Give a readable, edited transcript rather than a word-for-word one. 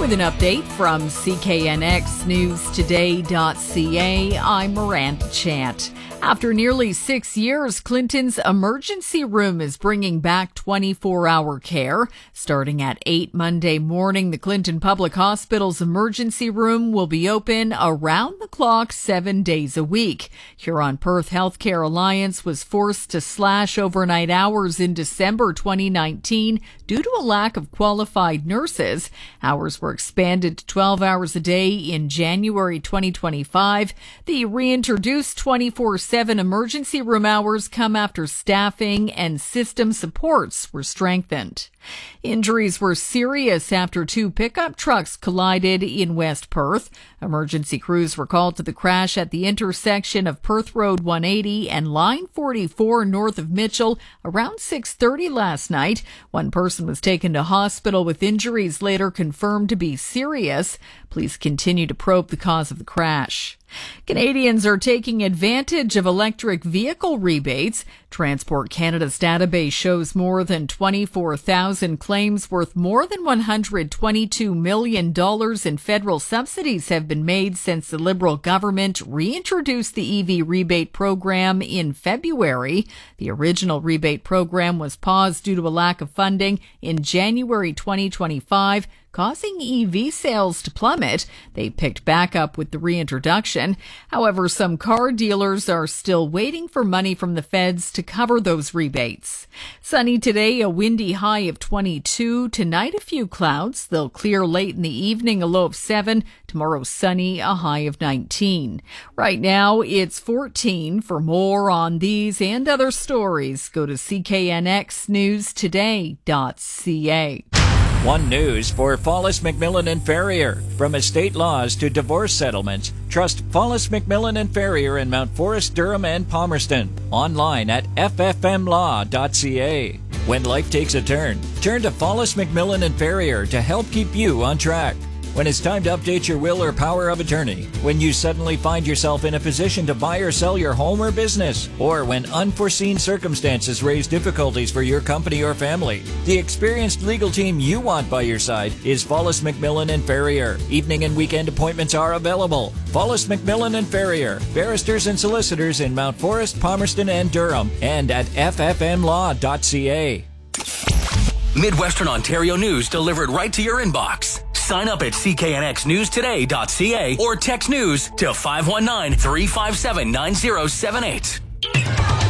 with an update from CKNXNewsToday.ca. I'm Miranda Chant. After nearly 6 years, Clinton's emergency room is bringing back 24-hour care. Starting at 8 Monday morning, the Clinton Public Hospital's emergency room will be open around the clock 7 days a week. Huron-Perth Healthcare Alliance was forced to slash overnight hours in December 2019 due to a lack of qualified nurses. Hours were expanded to 12 hours a day in January 2025. The reintroduced 24/7 emergency room hours come after staffing and system supports were strengthened. Injuries were serious after two pickup trucks collided in West Perth. Emergency crews were called to the crash at the intersection of Perth Road 180 and Line 44 north of Mitchell around 6:30 last night. One person was taken to hospital with injuries later confirmed to be serious. Police continue to probe the cause of the crash. Canadians are taking advantage of electric vehicle rebates. Transport Canada's database shows more than 24,000 claims worth more than $122 million in federal subsidies have been made since the Liberal government reintroduced the EV rebate program in February. The original rebate program was paused due to a lack of funding in January 2025, causing EV sales to plummet. They picked back up with the reintroduction. However, some car dealers are still waiting for money from the feds to cover those rebates. Sunny today, a windy high of 22. Tonight, a few clouds. They'll clear late in the evening, a low of 7. Tomorrow, sunny, a high of 19. Right now, it's 14. For more on these and other stories, go to CKNXNewsToday.ca. One News for Follis McMillan and Ferrier. From estate laws to divorce settlements, trust Follis McMillan and Ferrier in Mount Forest, Durham, and Palmerston. Online at ffmlaw.ca. When life takes a turn to Follis McMillan and Ferrier to help keep you on track. When it's time to update your will or power of attorney, when you suddenly find yourself in a position to buy or sell your home or business, or when unforeseen circumstances raise difficulties for your company or family, the experienced legal team you want by your side is Follis McMillan and Ferrier. Evening and weekend appointments are available. Follis McMillan and Ferrier, barristers and solicitors in Mount Forest, Palmerston, and Durham, and at ffmlaw.ca. Midwestern Ontario news delivered right to your inbox. Sign up at cknxnewstoday.ca or text news to 519-357-9078.